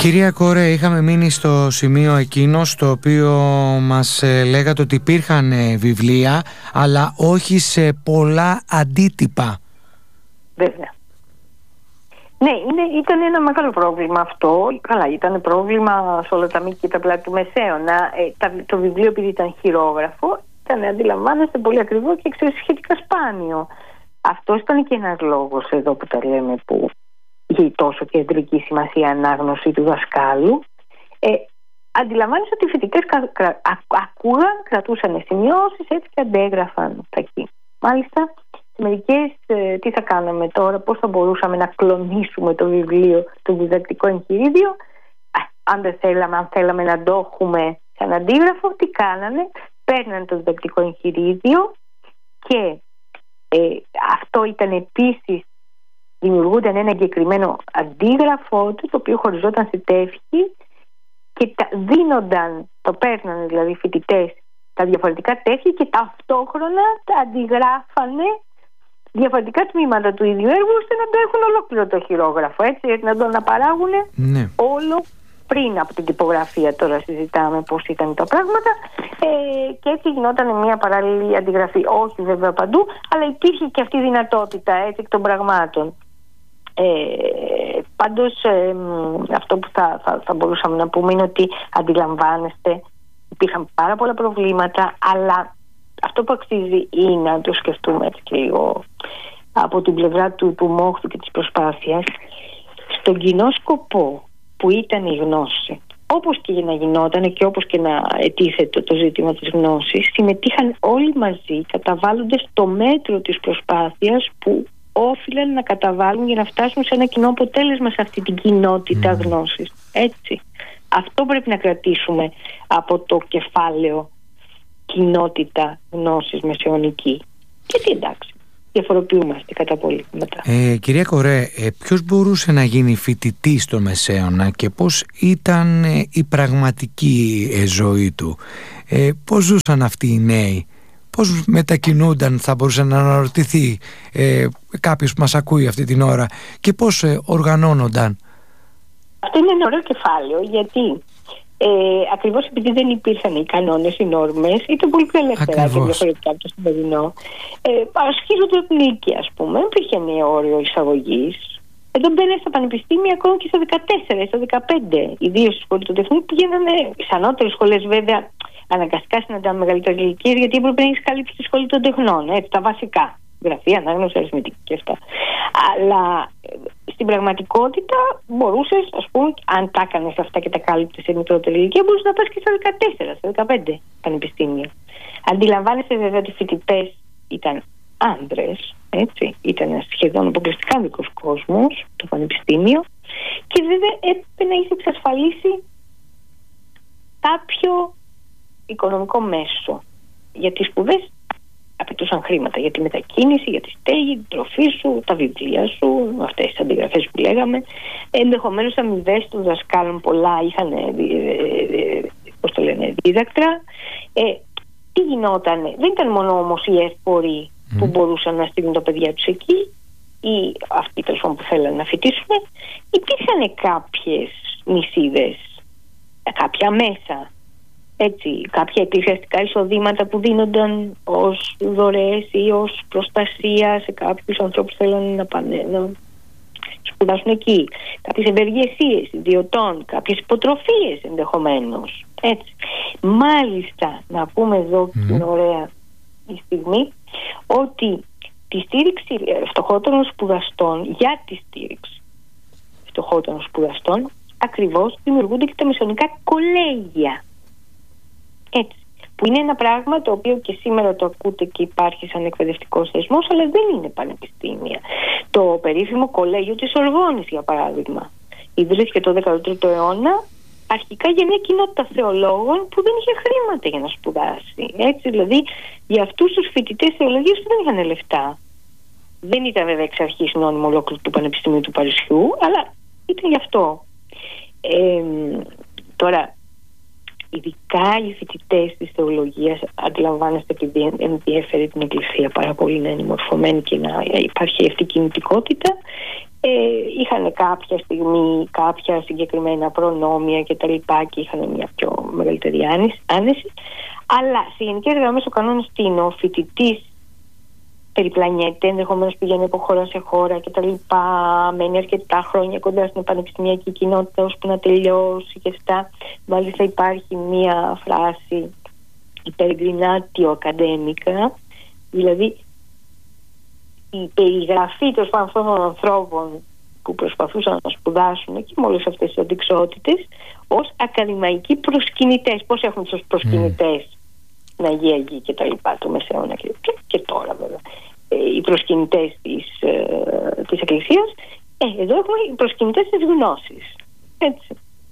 Κυρία Κορέ, είχαμε μείνει στο σημείο εκείνο στο οποίο μας λέγατε ότι υπήρχαν βιβλία, αλλά όχι σε πολλά αντίτυπα. Βέβαια. Ναι, ήταν ένα μεγάλο πρόβλημα αυτό. Καλά, ήταν πρόβλημα σε όλα τα μήκη και τα πλάτη του Μεσαίωνα. Το βιβλίο, επειδή ήταν χειρόγραφο, ήταν, αντιλαμβάνεστε, πολύ ακριβό και σχετικά σπάνιο. Αυτό ήταν και ένας λόγος εδώ που τα λέμε, που είχε τόσο κεντρική σημασία ανάγνωση του δασκάλου. Αντιλαμβάνεστε ότι οι φοιτητές ακούγαν, κρατούσαν σημειώσεις, έτσι και αντέγραφαν τα εκεί. Μάλιστα, μερικές, τι θα κάναμε τώρα, πώς θα μπορούσαμε να κλονίσουμε το βιβλίο, το διδακτικό εγχειρίδιο. Αν θέλαμε να το έχουμε σαν αντίγραφο, τι κάνανε? Παίρνανε το διδακτικό εγχειρίδιο και αυτό ήταν επίσης, δημιουργούνταν ένα εγκεκριμένο αντίγραφό του, το οποίο χωριζόταν σε τεύχη και το παίρνανε δηλαδή οι φοιτητές τα διαφορετικά τεύχη και ταυτόχρονα τα αντιγράφανε διαφορετικά τμήματα του ίδιου έργου, ώστε να το έχουν ολόκληρο το χειρόγραφο, έτσι, να το αναπαράγουν όλο πριν από την τυπογραφία. Τώρα συζητάμε πώς ήταν τα πράγματα, και έτσι γινόταν μια παράλληλη αντιγραφή. Όχι βέβαια παντού, αλλά υπήρχε και αυτή η δυνατότητα, έτσι, εκ των πραγμάτων. Πάντως αυτό που θα μπορούσαμε να πούμε είναι ότι, αντιλαμβάνεστε, υπήρχαν πάρα πολλά προβλήματα, αλλά αυτό που αξίζει είναι να το σκεφτούμε έτσι και λίγο από την πλευρά του μόχθου και της προσπάθειας, στον κοινό σκοπό που ήταν η γνώση. Όπως και να γινόταν και όπως και να ετίθεται το ζήτημα της γνώσης, συμμετείχαν όλοι μαζί, καταβάλλοντας το μέτρο της προσπάθειας που όφυλαν να καταβάλουν για να φτάσουν σε ένα κοινό αποτέλεσμα, σε αυτή την κοινότητα γνώσης. Έτσι. Αυτό πρέπει να κρατήσουμε από το κεφάλαιο κοινότητα γνώσης μεσαιωνική. Και τι, εντάξει, διαφοροποιούμαστε κατά πολύ μετά. Κυρία Κορέ, ποιος μπορούσε να γίνει φοιτητής στο Μεσαίωνα και πώς ήταν η πραγματική ζωή του? Πώς ζούσαν αυτοί οι νέοι? Πώς μετακινούνταν, θα μπορούσε να αναρωτηθεί κάποιος που μας ακούει αυτή την ώρα, και πώς οργανώνονταν? Αυτό είναι ένα ωραίο κεφάλαιο, γιατί ακριβώς επειδή δεν υπήρχαν οι κανόνες, οι νόρμες, ήταν πολύ πιο ελεύθερα και διαφορετικά από το σημερινό. Ασχίζονται από την ηλικία, ας πούμε. Δεν υπήρχε ένα όριο εισαγωγής. Εδώ μπαίνανε στα πανεπιστήμια ακόμα και στα 14, στα 15. Ιδίως στις σχολές των τεχνών πηγαίνανε, στις ανώτερες σχολές βέβαια, αναγκαστικά συναντάμε μεγαλύτερες ηλικίες, γιατί έπρεπε να έχεις καλύψει τη σχολή των τεχνών. Έτσι, τα βασικά. Γραφεία, ανάγνωση, αριθμητική και αυτά. Αλλά στην πραγματικότητα μπορούσες, ας πούμε, αν τα έκανες αυτά και τα κάλυπτες σε μικρότερη ηλικία, μπορούσες να πας και στα 14, στα 15 πανεπιστήμια. Αντιλαμβάνεσαι βέβαια ότι οι φοιτητές ήταν άνδρες, έτσι, ήταν σχεδόν αποκλειστικά δικός κόσμος το πανεπιστήμιο, και βέβαια έπρεπε να είσαι εξασφαλίσει κάποιο οικονομικό μέσο για τις σπουδές. Απαιτούσαν χρήματα για τη μετακίνηση, για τη στέγη, την τροφή σου, τα βιβλία σου, αυτές τις αντιγραφές που λέγαμε. Ενδεχομένως αμοιβές των δασκάλων πολλά είχαν, δίδακτρα. Τι γινότανε? Δεν ήταν μόνο όμως οι εύποροι που μπορούσαν να στείλουν τα παιδιά τους εκεί, ή αυτοί που θέλανε να φοιτήσουν. Υπήρχαν κάποιες νησίδες, κάποια μέσα, έτσι, κάποια εκκλησιαστικά εισοδήματα που δίνονταν ως δωρεές ή ως προστασία σε κάποιους ανθρώπους που θέλουν να πάνε να σπουδάσουν εκεί. Κάποιες ευεργεσίες ιδιωτών, κάποιες υποτροφίες ενδεχομένως. Έτσι. Μάλιστα, να πούμε εδώ και είναι ωραία η στιγμή, ότι τη στήριξη φτωχότερων σπουδαστών, για τη στήριξη φτωχότερων σπουδαστών, ακριβώς δημιουργούνται και τα μεσαιωνικά κολέγια. Έτσι, που είναι ένα πράγμα το οποίο και σήμερα το ακούτε και υπάρχει σαν εκπαιδευτικός θεσμός, αλλά δεν είναι πανεπιστήμια. Το περίφημο κολέγιο της Οργώνης, για παράδειγμα, ιδρύθηκε το 13ο αιώνα, αρχικά για μια κοινότητα θεολόγων που δεν είχε χρήματα για να σπουδάσει. Έτσι, δηλαδή, για αυτούς τους φοιτητές θεολογίας που δεν είχαν λεφτά. Δεν ήταν βέβαια εξ αρχής νόμιμο ολόκληρο του Πανεπιστημίου του Παρισιού, αλλά ήταν γι' αυτό. Τώρα, ειδικά οι φοιτητές της θεολογίας, αντιλαμβάνεστε, επειδή ενδιαφέρει την Εκκλησία πάρα πολύ να είναι μορφωμένη και να υπάρχει αυτή η κινητικότητα, είχαν κάποια στιγμή κάποια συγκεκριμένα προνόμια και τα λοιπά και είχαν μια πιο μεγαλύτερη άνεση, αλλά σε γενικές γραμμές ο κανόνας τι είναι? Ο φοιτητής περιπλανιέται, ενδεχομένως πηγαίνει από χώρα σε χώρα και τα λοιπά, μένει αρκετά χρόνια κοντά στην πανεπιστημιακή κοινότητα ώσπου να τελειώσει και αυτά. Μάλιστα υπάρχει μία φράση υπεργκρινάτιο ακαδέμικα, δηλαδή η περιγραφή των αυτών των ανθρώπων που προσπαθούσαν να σπουδάσουν και με όλες αυτές τις αντικσότητες ως ακαδημαϊκοί προσκυνητές. Πώς έχουν τους προσκυνητές στην Αγία Γη και τα λοιπά, το Μεσαίωνα και τώρα βέβαια, οι προσκυνητές της Εκκλησίας, εδώ έχουμε οι προσκυνητές της γνώσης, έτσι.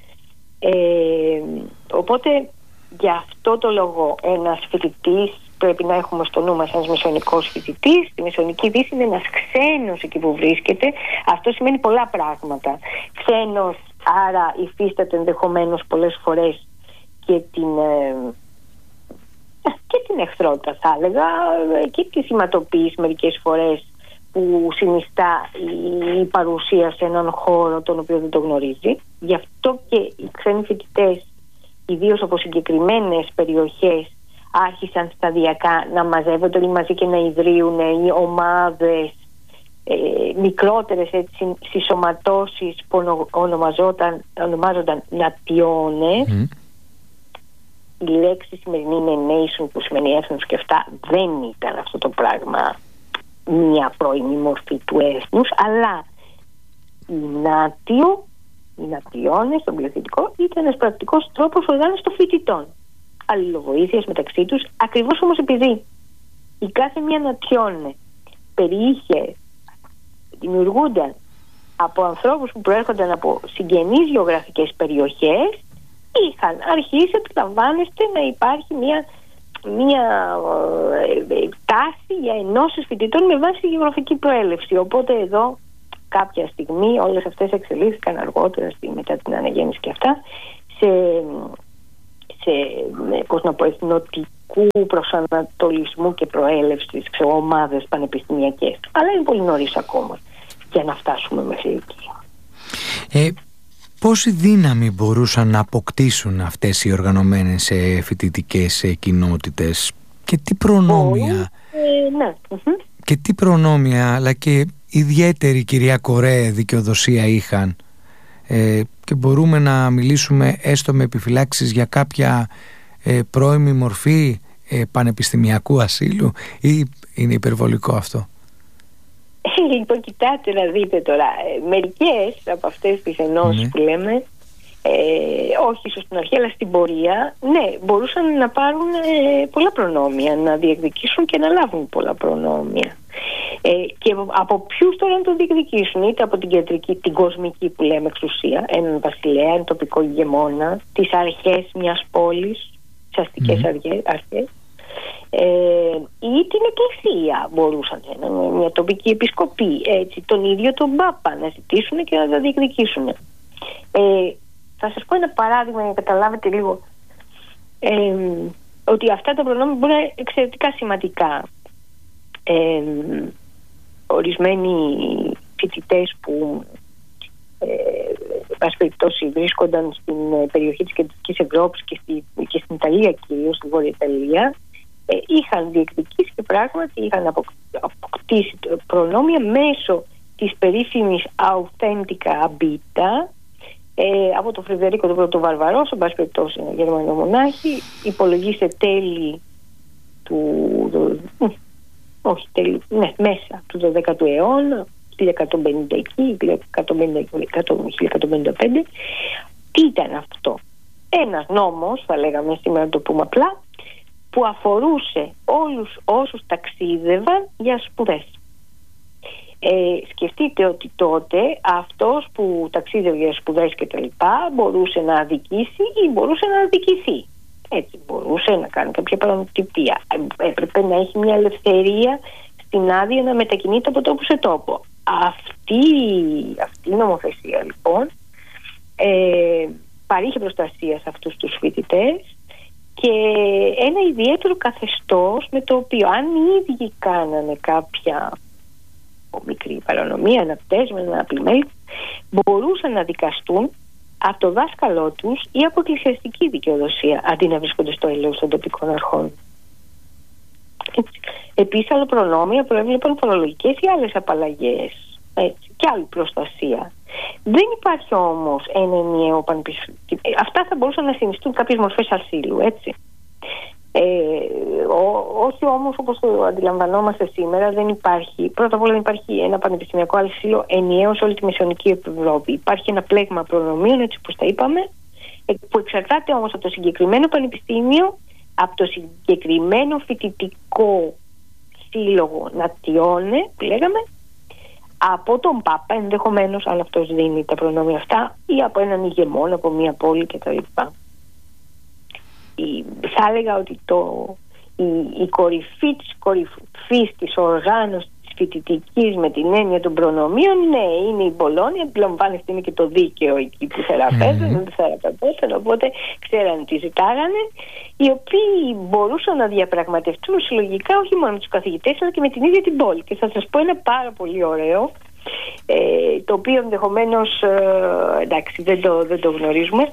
Οπότε γι' αυτό το λόγο ένας φοιτητής πρέπει να έχουμε στο νου μας, ένας μεσαιωνικός φοιτητής στη Μεσαιωνική Δύση είναι ένας ξένος εκεί που βρίσκεται. Αυτό σημαίνει πολλά πράγματα. Ξένος, άρα υφίσταται ενδεχομένως πολλές φορές και την εχθρότητα, θα έλεγα, και τη σηματοποίηση μερικές φορές που συνιστά η παρουσία σε έναν χώρο τον οποίο δεν το γνωρίζει. Γι' αυτό και οι ξένοι φοιτητές, ιδίως από συγκεκριμένες περιοχές, άρχισαν σταδιακά να μαζεύονται όλοι μαζί και να ιδρύουν οι ομάδες, μικρότερες έτσι συσσωματώσεις που ονομάζονταν νατιώνες. Η λέξη σημερινή είναι nation, που σημαίνει έθνος και αυτά. Δεν ήταν αυτό το πράγμα μια πρώιμη μορφή του έθνους, αλλά οι νατιώνες, τον πληθυντικό, ήταν ένας πρακτικός τρόπος οργάνωσης των φοιτητών, αλληλοβοήθειας μεταξύ τους, ακριβώς όμως επειδή η κάθε μία νατιώνε δημιουργούνταν από ανθρώπους που προέρχονταν από συγγενείς γεωγραφικές περιοχές, είχαν αρχίσει, αντιλαμβάνεστε, να υπάρχει μια τάση για ενώσεις φοιτητών με βάση γεωγραφική προέλευση. Οπότε εδώ κάποια στιγμή όλες αυτές εξελίχθηκαν αργότερα μετά την αναγέννηση και αυτά σε εθνοτικού προσανατολισμού και προέλευσης, ομάδες πανεπιστημιακές. Αλλά είναι πολύ νωρίς ακόμα για να φτάσουμε μέχρι εκεί. Πόση δύναμη μπορούσαν να αποκτήσουν αυτές οι οργανωμένες φοιτητικές κοινότητες και τι προνόμια και τι προνόμια αλλά και ιδιαίτερη, κυρία Κορέ, δικαιοδοσία είχαν, και μπορούμε να μιλήσουμε έστω με επιφυλάξεις για κάποια πρώιμη μορφή πανεπιστημιακού ασύλου, ή είναι υπερβολικό αυτό? Λοιπόν, κοιτάτε να δείτε τώρα, μερικές από αυτές τις ενώσεις που λέμε, όχι ίσως στην αρχή, αλλά στην πορεία, ναι, μπορούσαν να πάρουν πολλά προνόμια, να διεκδικήσουν και να λάβουν πολλά προνόμια. Και από ποιους τώρα να το διεκδικήσουν? Είτε από την κεντρική, την κοσμική που λέμε εξουσία, έναν βασιλέα, έναν τοπικό ηγεμόνα, τις αρχές μιας πόλης, τις αστικές αρχές, ή την εκκλησία μπορούσαν, μια τοπική επισκοπή, έτσι, τον ίδιο τον Πάπα να ζητήσουν και να τα διεκδικήσουν. Θα σας πω ένα παράδειγμα για να καταλάβετε λίγο ότι αυτά τα προνόμια μπορεί να είναι εξαιρετικά σημαντικά. Ορισμένοι φοιτητές που πάση περιπτώσει βρίσκονταν στην περιοχή της Κεντρικής Ευρώπης και στην Ιταλία, κυρίως στη Βόρεια Ιταλία, είχαν διεκδικήσει και πράγματι είχαν αποκτήσει προνόμια μέσω της περίφημης Authentica Abita από τον Φρεδερίκο τον Πρώτο Βαρβαρό, εν πάση περιπτώσει ένα Γερμανό μονάχη, υπολογίστε τέλη μέσα του 12ου αιώνα, 1150 εκεί, 1155. Τι ήταν αυτό? Ένας νόμος, θα λέγαμε σήμερα, το πούμε απλά, που αφορούσε όλους όσους ταξίδευαν για σπουδές. Σκεφτείτε ότι τότε αυτός που ταξίδευε για σπουδές και τα λοιπά μπορούσε να αδικήσει ή μπορούσε να αδικηθεί. Έτσι, μπορούσε να κάνει κάποια παρανοτυπία. Έπρεπε να έχει μια ελευθερία στην άδεια να μετακινείται από τόπο σε τόπο. Αυτή η νομοθεσία λοιπόν παρήχε προστασία σε αυτούς τους φοιτητές και ένα ιδιαίτερο καθεστώς με το οποίο αν οι ίδιοι κάνανε κάποια μικρή παρανομία, ένα πτέσμα, ένα πλημέλι, μπορούσαν να δικαστούν από το δάσκαλό τους ή από εκκλησιαστική δικαιοδοσία, αντί να βρίσκονται στο έλεος των τοπικών αρχών. Επίσης, άλλα προνόμια προέβλεπαν φορολογικές ή άλλες απαλλαγές, και άλλη προστασία. Δεν υπάρχει όμως ένα ενιαίο πανεπιστήμιο. Αυτά θα μπορούσαν να συνιστούν κάποιες μορφές ασύλου, έτσι. Όχι όμως όπως το αντιλαμβανόμαστε σήμερα. Δεν υπάρχει, πρώτα απ' όλα δεν υπάρχει ένα πανεπιστημιακό ασύλο ενιαίο σε όλη τη μεσαιωνική Ευρώπη. Υπάρχει ένα πλέγμα προνομίων, έτσι όπως τα είπαμε, που εξαρτάται όμως από το συγκεκριμένο πανεπιστήμιο, από το συγκεκριμένο φοιτητικό σύλλογο νατιώνε, που λέγαμε, από τον Πάπα ενδεχομένως, αν αυτός δίνει τα προνόμια αυτά, ή από έναν ηγεμόνα από μια πόλη κτλ. Θα έλεγα ότι η κορυφή της κορυφής της οργάνωσης της φοιτητικής με την έννοια των προνομίων, ναι, είναι η Μπολόνια. Αντιλαμβάνεστε, είναι και το δίκαιο εκεί που θεραπεύουν, οπότε ξέρανε τι ζητάγανε, οι οποίοι μπορούσαν να διαπραγματευτούν συλλογικά όχι μόνο με τους καθηγητές αλλά και με την ίδια την πόλη. Και θα σας πω ένα πάρα πολύ ωραίο, το οποίο ενδεχομένως εντάξει, δεν το γνωρίζουμε,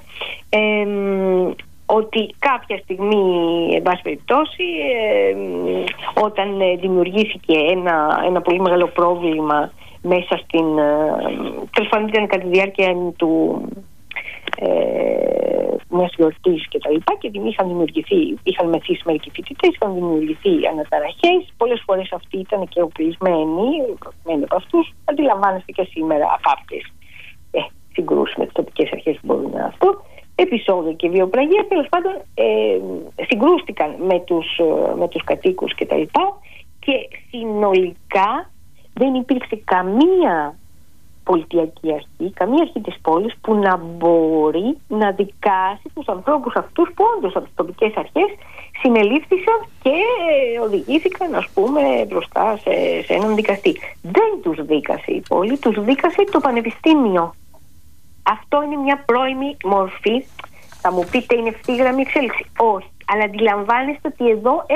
ότι κάποια στιγμή, εν πάση περιπτώσει, όταν δημιουργήθηκε ένα πολύ μεγάλο πρόβλημα μέσα στην, τέλος πάντων ήταν κατά τη διάρκεια μιας γιορτής και τα λοιπά, και είχαν μεθύσει μερικοί φοιτητές, είχαν δημιουργηθεί αναταραχές. Πολλές φορές αυτοί ήταν και οπλισμένοι από αυτούς. Αντιλαμβάνεστε και σήμερα κάποιες συγκρούσεις με τις τοπικές αρχές που μπορούν να αυτό. Επεισόδιο και βιοπραγία, τέλος πάντων, συγκρούστηκαν με τους κατοίκους και τα λοιπά, και συνολικά δεν υπήρξε καμία πολιτιακή αρχή, καμία αρχή της πόλης που να μπορεί να δικάσει τους ανθρώπους αυτούς που όντως από τις τοπικές αρχές συνελήφθησαν και οδηγήθηκαν, ας πούμε, μπροστά σε έναν δικαστή. Δεν τους δίκασε η πόλη, τους δίκασε το πανεπιστήμιο. Αυτό είναι μια πρώιμη μορφή. Θα μου πείτε, είναι ευθύγραμμη εξέλιξη? Όχι. Αλλά αντιλαμβάνεστε ότι εδώ